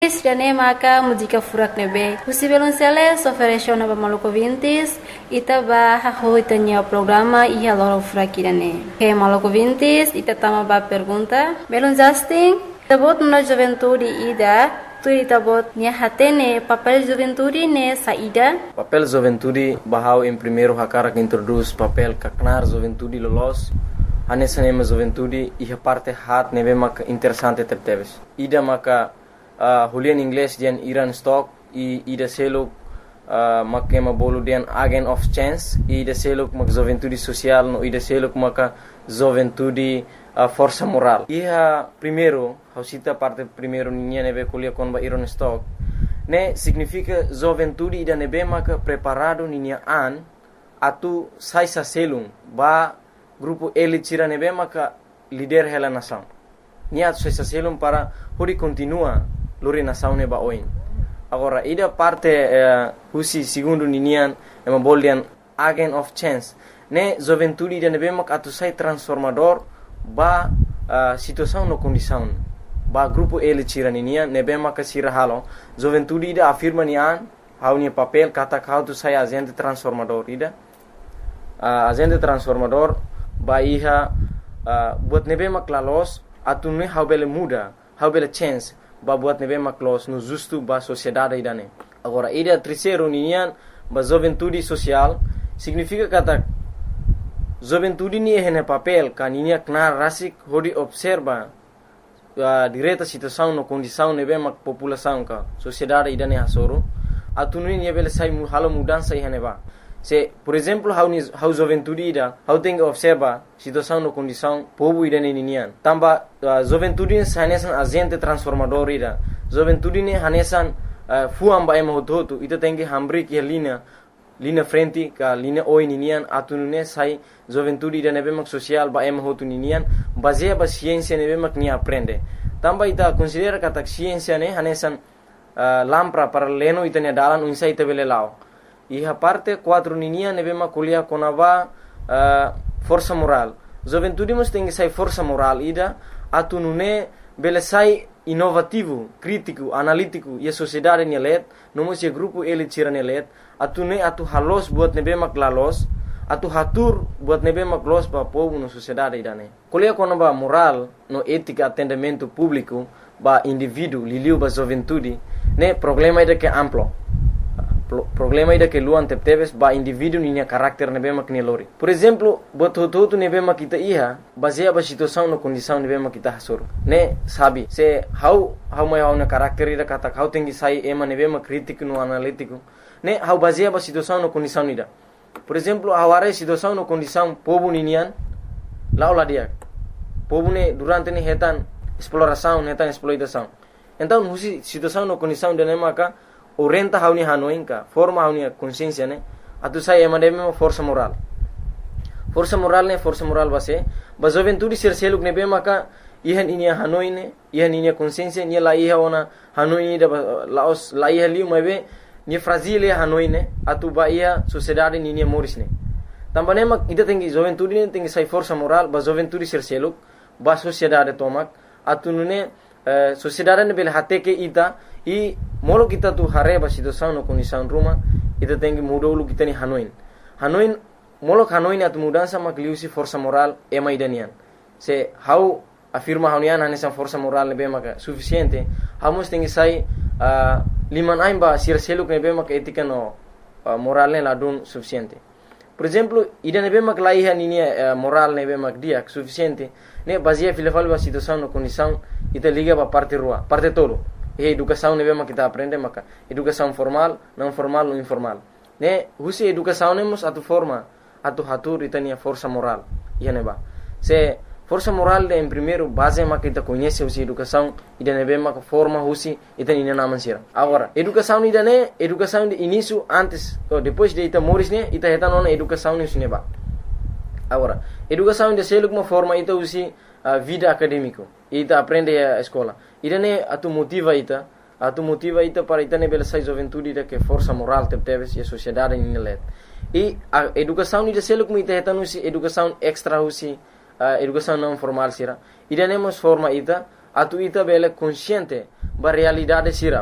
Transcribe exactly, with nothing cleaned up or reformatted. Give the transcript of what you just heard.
Dane maka música furak nebe. Possivelmente sele ofereceu na Maluco Vintes ita ba haho itanya programa ia loro furak dane. Que Maluco Vintes ita tama ba pergunta. Melon Justin, tabot na juventude ida, tu ita bot nia hatene papel juventude ne saída. Papel juventude bahau em primeiro hakara que introduz papel kaknar juventude lolos. Anessa nema juventude ia parte hat nebe maka interessante terteves. Ida maka Uh, hulian English dian Iran stock i ida seluk uh, makema bolu dian agent of chance ida seluk mak juventude social no ida seluk maka juventude uh, força moral. Iha primeiro hausita parte primeiro niña nebe kulia kon ba Iran stock ne significa juventude ida nebe maka preparado niña an atu saisa selung ba grupo elite cira nebe maka líder hela nação nia saisa selung para huri continua luri nação neba oin. Agora, ida parte uh, husi segundo ninian ema boldian agent of chance. Ne juventude ida nebe mak atu sai transformador ba uh, situação no condição. Ba grupo ele tira ninian nebe mak sira halo. Juventude ida afirma nian hau ni papel kata kau tu sai agente transformador ida. Uh, agente transformador ba iha uh, buat nebe mak lalos atu ne hau bele muda, hau bele chance. Ba buat nebe maklos no justo ba sociedade idane. Agora, ida terceiro ninian ba juventude social significa kata juventude ni hene papel ka ninia knar rasik hodi observa uh, direta situação no condição nebe mak população ka sociedade idane hasoro atuni ni bele sai mu halo mudança ihane ba. Se, por exemplo, hau ni hau juventude ida, hau tenga observa situação no condição povo idane ninian. Tamba uh, juventude ni hanesan agente transformador ida. Juventude ni hanesan uh, fuam ba ema hotu ita tengi hambri ki linha linha frente ka linha oi ninian atunune sai juventude ida nebe mak social ba ema hotu ninian baseia ba ciência nebe mak ni aprende. Tamba ita considera kata ciência ne hanesan uh, lampra para leno ita ne dalan unsa ita bele lao. Iha parte quatro ninia nebe ma kuliah konava uh, força moral. Juventude mus tengi sai força moral ida atu nune bele sai inovativo, crítico, analítico ia sociedade ni let, nomus ia grupo ele cira ni let, atu ne atu halos buat nebe mak lalos, atu hatur buat nebe mak los ba povo no sociedade idane. Kuliah konava moral no ética atendimento público ba indivíduo liliu ba juventude ne problema ida que amplo. Problema ida que luan tepteves ba indivíduo ninya karakter nebe mak ni lori. Por exemplo, buat hotu nebe mak kita iha baseia ba situação no condição nebe mak kita hasur. Ne sabi se hau hau mai hau na karakter ida kata hau tengi sai ema nebe mak crítico no analítico. Ne hau baseia ba situação no condição ida. Por exemplo, hau are situação no condição povo ninian laula dia. Povo ne durante ne hetan exploração, hetan exploitação. Então, husi situação no condição de maka orienta hauni hanoinka forma hauni consciência ne atu sai emade me força moral força moral ne força moral base ba juventude ser seluk ne be maka ihan inia hanoine ihan inia consciência ni la iha ona hanoi da laos la iha liu mebe ni fragile hanoine atu ba ia sociedade ni ni moris ne tambane mak ida tengi juventude ne tengi sai força moral ba juventude ser seluk ba sociedade tomak atu nune uh, sociedade ne bele hate ke ita i molo kita tu hare ba situação no condição ruma ita tengi mudolu kita ni hanoin hanoin molo hanoin atu mudança mak liusi força moral ema idanian se hau afirma haunian hanesa força moral ne be maka suficiente hamos tengi sai uh, liman aimba sir seluk ne be maka etika no uh, moral ne ladun suficiente. Por exemplo, ida ne be mak laiha ni uh, moral ne be mak dia suficiente ne baseia filefal ba situação no condição ita liga ba parte rua parte todo. E educação ne bema kita aprende maka educação formal, não formal ou informal. Ne husi educação nemos atu forma atu hatur itania força moral. Ia neba. Se força moral de em primeiro base maka kita conhece husi educação ida ne bema forma husi itania naman sira. Agora, educação ida ne educação de início antes ou depois de ita moris ne ita heta nona educação ne neba. Agora, educação de seluk uma forma ita husi uh, vida acadêmico. Ita aprende a escola. Ida ne atu motiva ita, atu motiva ita para ita ne bela sai juventude ida que força moral tepteves e a sociedade ni let. E a educação ida seluk mu ita heta nusi educação extra husi uh, educação não formal sira. Ida ne mos forma ita atu ita bela consciente ba realidade sira